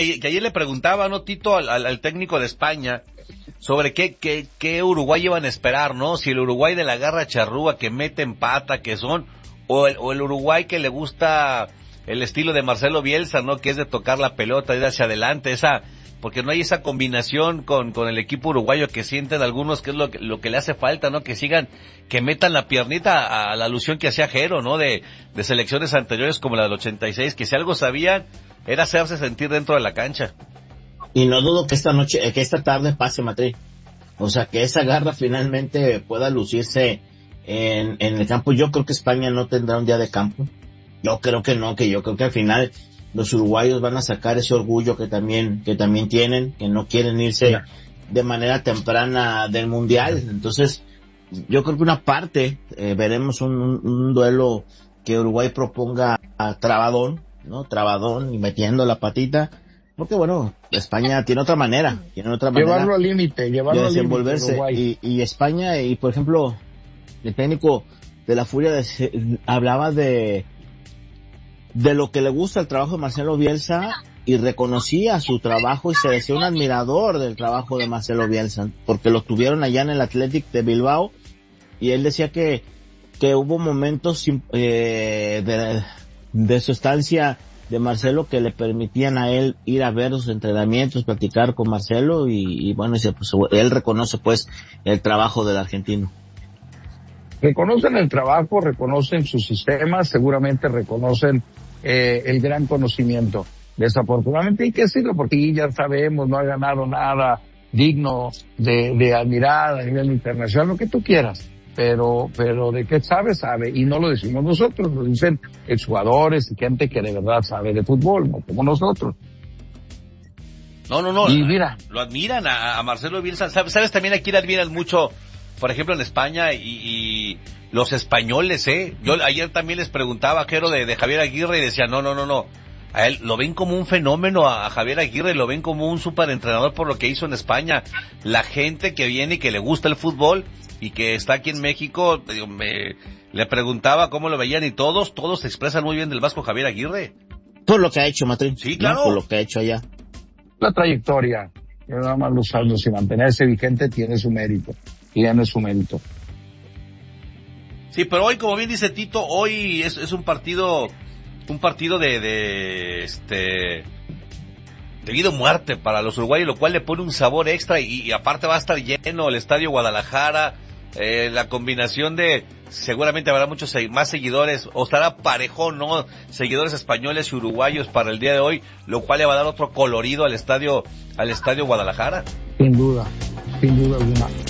que ayer le preguntaba, ¿no, Tito, al técnico de España sobre qué Uruguay iban a esperar, ¿no? Si el Uruguay de la garra charrúa que mete en pata, que son, o el Uruguay que le gusta el estilo de Marcelo Bielsa, ¿no? Que es de tocar la pelota, ir hacia adelante, porque no hay esa combinación con el equipo uruguayo que sienten algunos que es lo que le hace falta, ¿no? Que sigan, que metan la piernita a la alusión que hacía Jero, ¿no? De selecciones anteriores como la del 86, que si algo sabían era hacerse sentir dentro de la cancha. Y no dudo que esta tarde pase Madrid. O sea, que esa garra finalmente pueda lucirse en el campo. Yo creo que España no tendrá un día de campo. Yo creo que no, yo creo que al final los uruguayos van a sacar ese orgullo que también tienen, que no quieren irse de manera temprana del mundial. Entonces, yo creo que una parte, veremos un duelo que Uruguay proponga a trabadón, ¿no? Trabadón y metiendo la patita. Porque bueno, España tiene otra manera. Llevarlo al límite, de desenvolverse. Y España, y por ejemplo, el técnico de la Furia hablaba de lo que le gusta el trabajo de Marcelo Bielsa y reconocía su trabajo y se decía un admirador del trabajo de Marcelo Bielsa, porque lo tuvieron allá en el Athletic de Bilbao y él decía que hubo momentos de su estancia de Marcelo que le permitían a él ir a ver sus entrenamientos, platicar con Marcelo y bueno, pues, él reconoce pues el trabajo del argentino. Reconocen el trabajo, reconocen su sistema, seguramente reconocen el gran conocimiento. Desafortunadamente hay que decirlo porque ya sabemos, no ha ganado nada digno de admirar a nivel internacional, lo que tú quieras. Pero de qué sabe, y no lo decimos nosotros, lo dicen exjugadores y gente que de verdad sabe de fútbol, no como nosotros. No, y mira, lo admiran a Marcelo Bielsa. ¿Sabes también a quién admiran mucho? Por ejemplo, en España y los españoles, Yo ayer también les preguntaba a Jero de Javier Aguirre y decía, no. A él lo ven como un fenómeno, a Javier Aguirre lo ven como un superentrenador por lo que hizo en España. La gente que viene y que le gusta el fútbol y que está aquí en México, le preguntaba cómo lo veían y todos se expresan muy bien del Vasco Javier Aguirre. Por lo que ha hecho, Matrín. Sí, claro. ¿No? Por lo que ha hecho allá. La trayectoria, nada más los años y mantenerse vigente tiene su mérito. Sí, pero hoy, como bien dice Tito, hoy es un partido de vida o muerte para los uruguayos, lo cual le pone un sabor extra y aparte va a estar lleno el Estadio Guadalajara, la combinación de, seguramente habrá muchos más seguidores, o estará parejo, ¿no? Seguidores españoles y uruguayos para el día de hoy, lo cual le va a dar otro colorido al Estadio Guadalajara. Sin duda alguna.